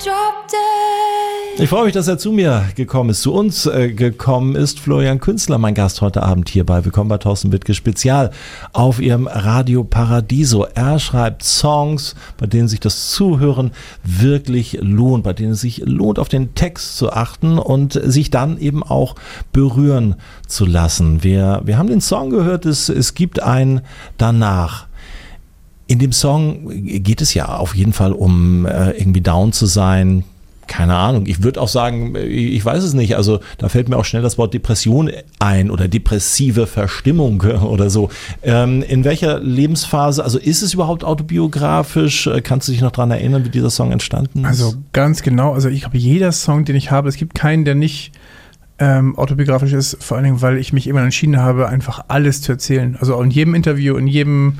Ich freue mich, dass er zu mir gekommen ist, zu uns gekommen ist. Florian Künstler, mein Gast heute Abend hier bei Willkommen bei Thorsten Wittke Spezial auf ihrem Radio Paradiso. Er schreibt Songs, bei denen sich das Zuhören wirklich lohnt, bei denen es sich lohnt, auf den Text zu achten und sich dann eben auch berühren zu lassen. Wir haben den Song gehört, es gibt ein Danach. In dem Song geht es ja auf jeden Fall um irgendwie down zu sein. Keine Ahnung, ich würde auch sagen, ich weiß es nicht, also da fällt mir auch schnell das Wort Depression ein oder depressive Verstimmung oder so. In welcher Lebensphase, also ist es überhaupt autobiografisch? Kannst du dich noch daran erinnern, wie dieser Song entstanden ist? Also ganz genau, also ich glaube, jeder Song, den ich habe, es gibt keinen, der nicht autobiografisch ist, vor allen Dingen, weil ich mich immer entschieden habe, einfach alles zu erzählen. Also in jedem Interview, in jedem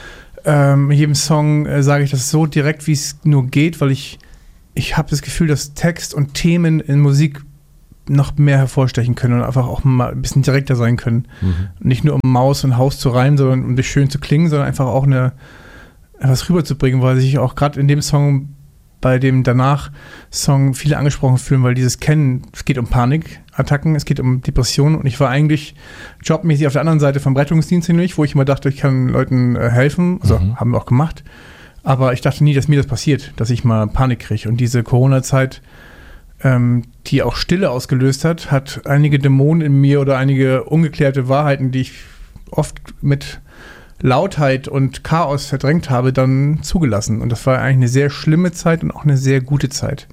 Song sage ich das so direkt, wie es nur geht, weil ich habe das Gefühl, dass Text und Themen in Musik noch mehr hervorstechen können und einfach auch mal ein bisschen direkter sein können. Mhm. Nicht nur um Maus und Haus zu reimen, sondern um das schön zu klingen, sondern einfach auch etwas rüberzubringen, weil sich auch gerade in dem Song, bei dem Danach-Song viele angesprochen fühlen, weil dieses Kennen, es geht um Panikattacken, es geht um Depressionen und ich war eigentlich jobmäßig auf der anderen Seite vom Rettungsdienst nämlich, wo ich immer dachte, ich kann Leuten helfen, also haben wir auch gemacht. Aber ich dachte nie, dass mir das passiert, dass ich mal Panik kriege. Und diese Corona-Zeit, die auch Stille ausgelöst hat einige Dämonen in mir oder einige ungeklärte Wahrheiten, die ich oft mit Lautheit und Chaos verdrängt habe, dann zugelassen. Und das war eigentlich eine sehr schlimme Zeit und auch eine sehr gute Zeit,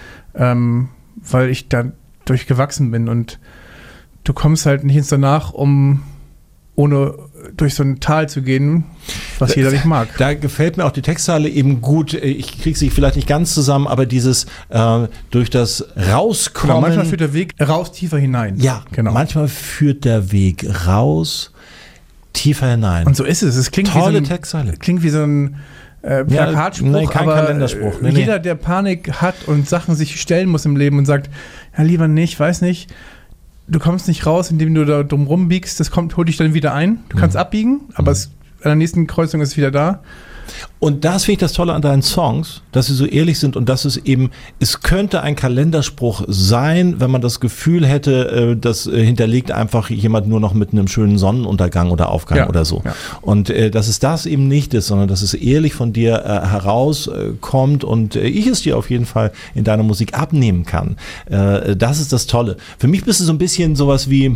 weil ich da durchgewachsen bin. Und du kommst halt nicht ins Danach, ohne durch so ein Tal zu gehen, was jeder nicht mag. Da gefällt mir auch die Textzeile eben gut. Ich kriege sie vielleicht nicht ganz zusammen, aber dieses durch das Rauskommen. Genau, manchmal führt der Weg raus tiefer hinein. Ja, genau. Manchmal führt der Weg raus tiefer hinein. Und so ist es. Es klingt tolle wie so ein, Textzeile. Klingt wie so ein Plakatspruch, nee, kein aber Kalenderspruch. Nee, jeder, der Panik hat und Sachen sich stellen muss im Leben und sagt, ja, lieber nicht, weiß nicht, du kommst nicht raus, indem du da drum rumbiegst, holt dich dann wieder ein. Du kannst abbiegen, aber an der nächsten Kreuzung ist es wieder da. Und das finde ich das Tolle an deinen Songs, dass sie so ehrlich sind und dass es könnte ein Kalenderspruch sein, wenn man das Gefühl hätte, das hinterlegt einfach jemand nur noch mit einem schönen Sonnenuntergang oder Aufgang oder so. Ja. Und dass es das eben nicht ist, sondern dass es ehrlich von dir herauskommt und ich es dir auf jeden Fall in deiner Musik abnehmen kann. Das ist das Tolle. Für mich bist du so ein bisschen so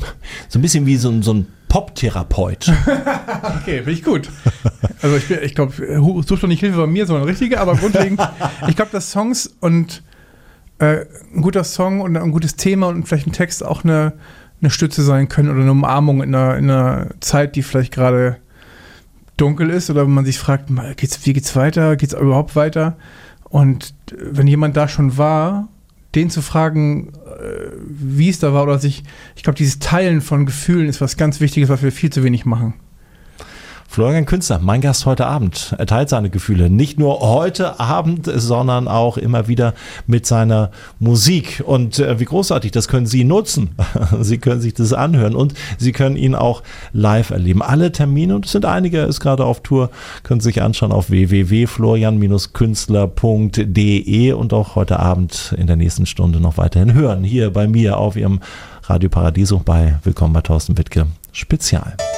ein Pop-Therapeut. Okay, finde ich gut. Also ich glaube, such doch nicht Hilfe bei mir, sondern richtige, aber grundlegend, ich glaube, dass Songs und ein guter Song und ein gutes Thema und vielleicht ein Text auch eine Stütze sein können oder eine Umarmung in einer Zeit, die vielleicht gerade dunkel ist oder wenn man sich fragt, wie geht's weiter? Geht's überhaupt weiter? Und wenn jemand da schon war, den zu fragen, wie es da war oder ich glaube, dieses Teilen von Gefühlen ist was ganz Wichtiges, was wir viel zu wenig machen. Florian Künstler, mein Gast heute Abend, er teilt seine Gefühle nicht nur heute Abend, sondern auch immer wieder mit seiner Musik. Und wie großartig, das können Sie nutzen. Sie können sich das anhören und Sie können ihn auch live erleben. Alle Termine, und es sind einige, er ist gerade auf Tour, können Sie sich anschauen auf www.florian-künstler.de und auch heute Abend in der nächsten Stunde noch weiterhin hören. Hier bei mir auf Ihrem Radio Paradiso bei Willkommen bei Thorsten Wittke Spezial.